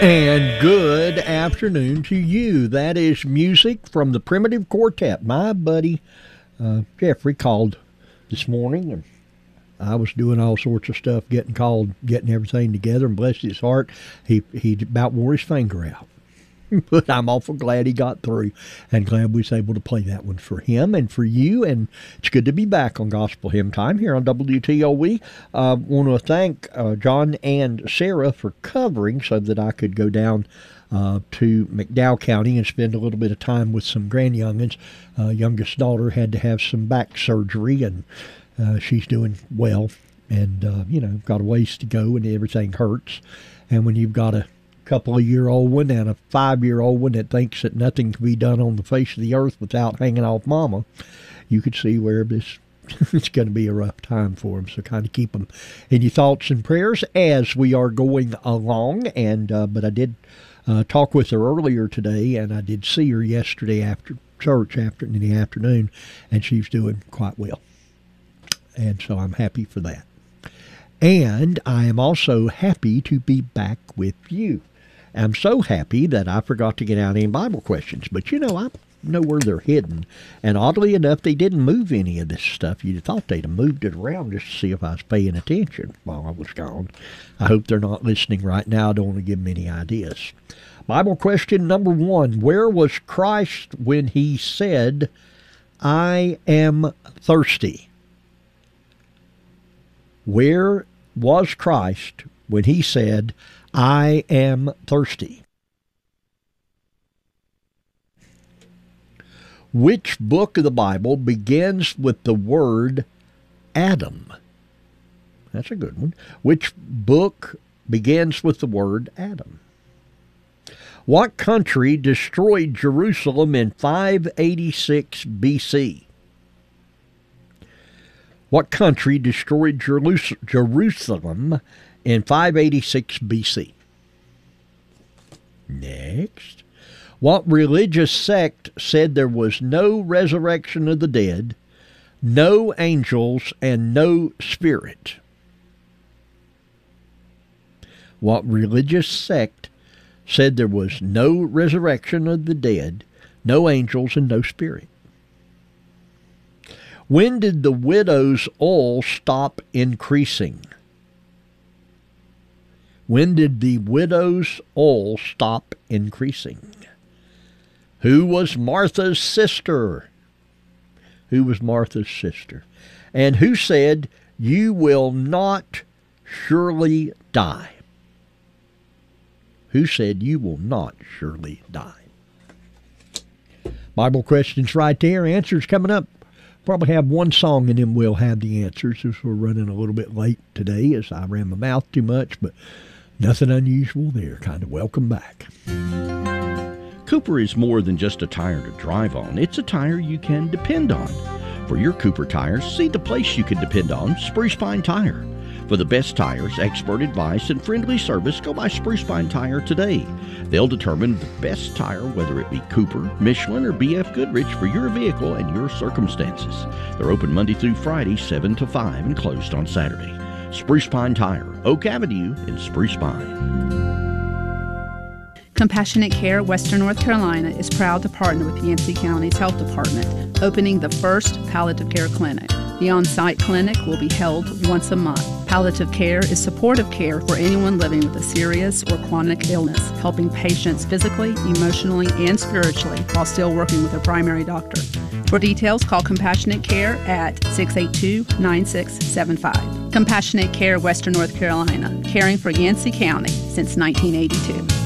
And good afternoon to you. That is music from the Primitive Quartet. My buddy Jeffrey called this morning, and I was doing all sorts of stuff, getting everything together, and bless his heart, he about wore his finger out. But I'm awful glad he got through, and glad we was able to play that one for him and for you. And it's good to be back on Gospel Hymn Time here on WTOE. Want to thank John and Sarah for covering so that I could go down to McDowell County and spend a little bit of time with some grandyoungins. Youngest daughter had to have some back surgery, and she's doing well, and got a ways to go, and everything hurts. And when you've got a couple-year-old one and a 5-year-old one that thinks that nothing can be done on the face of the earth without hanging off mama, you could see where this it's going to be a rough time for them. So kind of keep them in your thoughts and prayers as we are going along. And but I did talk with her earlier today, and I did see her yesterday after church in the afternoon, and she's doing quite well. And so I'm happy for that. And I am also happy to be back with you. I'm so happy that I forgot to get out any Bible questions. But, I know where they're hidden. And oddly enough, they didn't move any of this stuff. You'd have thought they'd have moved it around just to see if I was paying attention while I was gone. I hope they're not listening right now. I don't want to give them any ideas. Bible question number 1. Where was Christ when he said, "I am thirsty"? Where was Christ when he said, "I am thirsty"? Which book of the Bible begins with the word Adam? That's a good one. Which book begins with the word Adam? What country destroyed Jerusalem in 586 BC? What country destroyed Jerusalem in 586 BC? Next. What religious sect said there was no resurrection of the dead, no angels, and no spirit? What religious sect said there was no resurrection of the dead, no angels, and no spirit? When did the widow's oil stop increasing? When did the widow's oil stop increasing? Who was Martha's sister? Who was Martha's sister? And who said, "You will not surely die"? Who said, "You will not surely die"? Bible questions right there. Answers coming up. Probably have one song and then we'll have the answers, as we're running a little bit late today as I ran my mouth too much, but nothing unusual there. Kind of welcome back. Cooper is more than just a tire to drive on. It's a tire you can depend on. For your Cooper tires, see the place you can depend on, Spruce Pine Tire. For the best tires, expert advice, and friendly service, go by Spruce Pine Tire today. They'll determine the best tire, whether it be Cooper, Michelin, or BF Goodrich, for your vehicle and your circumstances. They're open Monday through Friday, 7 to 5, and closed on Saturday. Spruce Pine Tire, Oak Avenue in Spruce Pine. Compassionate Care Western North Carolina is proud to partner with Yancey County's Health Department, opening the first palliative care clinic. The on-site clinic will be held once a month. Palliative care is supportive care for anyone living with a serious or chronic illness, helping patients physically, emotionally, and spiritually while still working with a primary doctor. For details, call Compassionate Care at 682-9675. Compassionate Care Western North Carolina, caring for Yancey County since 1982.